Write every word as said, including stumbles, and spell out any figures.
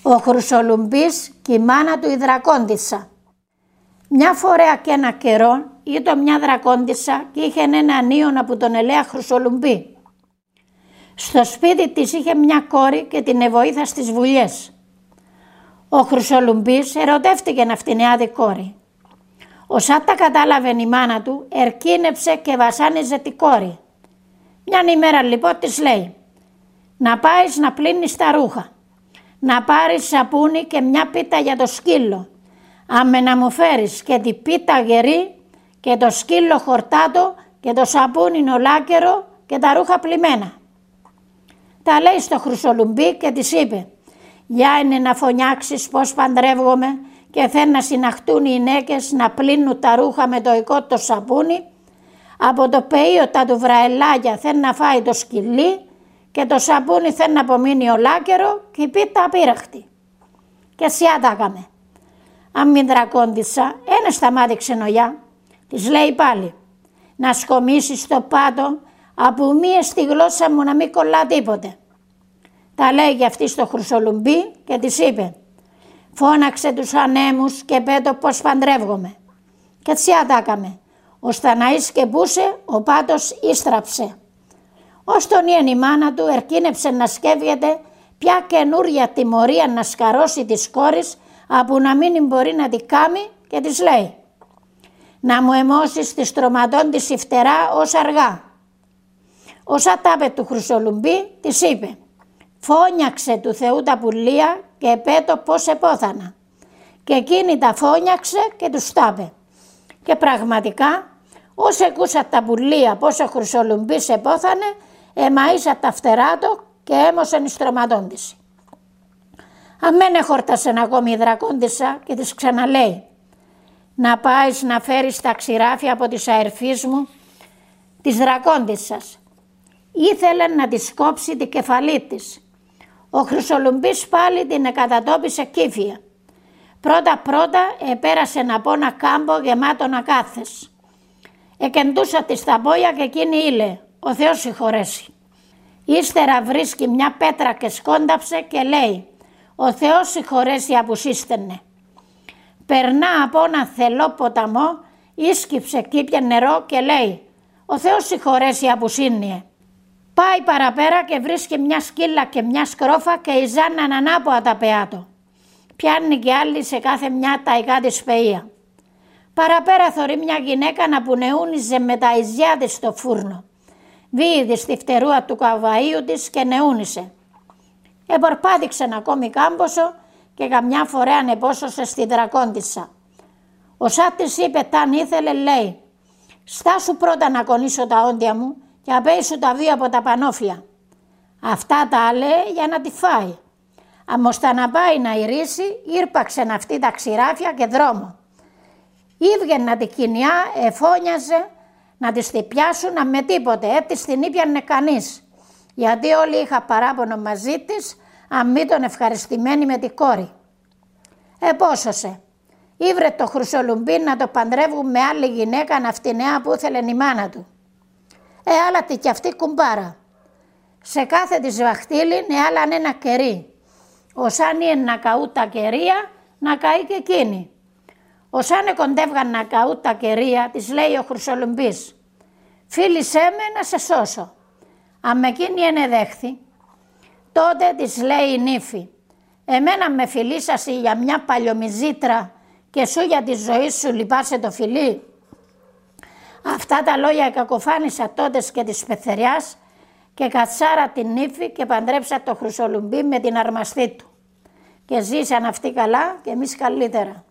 Ο Χρυσολουμπής και η μάνα του η δρακόντισσα. Μια φορά και ένα καιρό ήταν μια δρακόντισσα και είχε ένα νίωνα που τον ελέα Χρυσολουμπή. Στο σπίτι της είχε μια κόρη και την εβοήθα στις βουλιές. Ο Χρυσολουμπής ερωτεύτηκε αυτήν την κόρη. Όσα τα κατάλαβε η μάνα του, ερκίνεψε και βασάνιζε τη κόρη. Μια ημέρα λοιπόν της λέει: να πάεις να πλύνεις τα ρούχα, να πάρεις σαπούνι και μια πίτα για το σκύλο, άμε να μου φέρεις και την πίτα γερή και το σκύλο χορτάτο και το σαπούνι ολάκερο και τα ρούχα πλημμένα. Τα λέει στο Χρυσολουμπή και της είπε: για είναι να φωνιάξεις πως παντρεύγομαι και θέλουν να συναχτούν οι γυναίκες να πλύνουν τα ρούχα με το οικό το σαπούνι, από το πεΐωτα του βραελάγια θέλει να φάει το σκυλί και το σαπούνι θέλει να απομείνει ολάκερο και η πίτα απείραχτη. Και σιάτακαμε. Αν μην δρακόντισσα, ένα σταμάτηξε νογιά. Της λέει πάλι: να σκομίσεις το πάτο, από μία στη γλώσσα μου να μην κολλά τίποτε. Τα λέγει αυτή στο Χρυσολουμπή και της είπε: φώναξε τους ανέμους και πέτω πως παντρεύγομαι. Και σιάτακαμε. Ο Σταναής και πούσε, ο πάτος ίστραψε. Ως τον η μάνα του ερκίνεψε να σκέφτεται ποια καινούρια τιμωρία να σκαρώσει της κόρης, από να μην μπορεί να τη κάμει, και της λέει: να μου αιμώσεις τη στρωματών της η φτερά ως αργά. Όσα τάπε του Χρυσολουμπή της είπε: φώνιαξε του Θεού τα πουλία και πέτω πως επόθανα. Και εκείνη τα φώνιαξε και τους τάπε. Και πραγματικά όσοι ακούσα τα πουλία πως ο Χρυσολουμπής επόθανε, εμαΐσα τα φτερά του και έμωσεν εις στρωματών της. Αμέν εχόρτασε ακόμη η δρακόντισσα και της ξαναλέει: να πάεις να φέρεις τα ξηράφια από της αερφής μου της δρακόντισσας. Ήθελε να της κόψει την κεφαλή της. Ο Χρυσολουμπής πάλι την εκατατόπισε κύφια. Πρώτα πρώτα επέρασε από ένα κάμπο γεμάτο ακάθες. Εκεντούσα της τα πόδια και εκείνη ήλε: ο Θεός συγχωρέσει. Ύστερα βρίσκει μια πέτρα και σκόνταψε και λέει: ο Θεός συγχωρέσει απουσίστενε. Περνά από ένα θελό ποταμό, ίσκυψε κήπια νερό και λέει: ο Θεός συγχωρέσει απουσίνιε. Πάει παραπέρα και βρίσκει μια σκύλα και μια σκρόφα και ιζάναν ανάποδα τα πεάτο. Πιάνει και άλλη σε κάθε μια ταϊκά της πεΐα. Παραπέρα θωρεί μια γυναίκα να πουνεούνιζε με τα ιζιά της στο φούρνο. Βίηδη στη φτερούα του καβαΐου της και νεούνισε. Επορπάτηξε ακόμη κάμποσο και καμιά φορά ανεπόσωσε στη δρακόντισσα. Ο Σάτ της είπε ταν ήθελε, λέει: στάσου πρώτα να κονίσω τα όντια μου και απέισου τα δύο από τα πανόφια. Αυτά τα λέει για να τη φάει. Αμώστα να πάει να ηρήσει, ήρπαξεν αυτή τα ξηράφια και δρόμο. Ήβγαινε να την κοινιά, εφώνιαζε να τη τη πιάσουν με τίποτε, έτσι την ήπιανε κανείς. Γιατί όλοι είχα παράπονο μαζί της, αν μη τον ευχαριστημένη με τη κόρη. Επόσωσε. Ήβρε το Χρυσολουμπή να το παντρεύουν με άλλη γυναίκα αυτινέα που ήθελε η μάνα του. Ε, άλλατη κι αυτή κουμπάρα. Σε κάθε της βαχτήλη ναι άλλαν ένα κερί. Οσάν είναι να καού τα κερία, να καεί και εκείνη. Οσάν κοντεύγαν να καού τα κερία, της λέει ο Χρυσολουμπής: φίλησέ με να σε σώσω. Αν εκείνη ενεδέχθη, τότε της λέει η νύφη: εμένα με φιλήσασαι για μια παλιομιζήτρα και σου για τη ζωή σου λυπάσαι το φιλί. Αυτά τα λόγια κακοφάνησα τότε και της πεθεριάς και κατσάρα την νύφη και παντρέψα το Χρυσολουμπή με την αρμαστή του. Και ζήσαν αυτοί καλά και εμείς καλύτερα.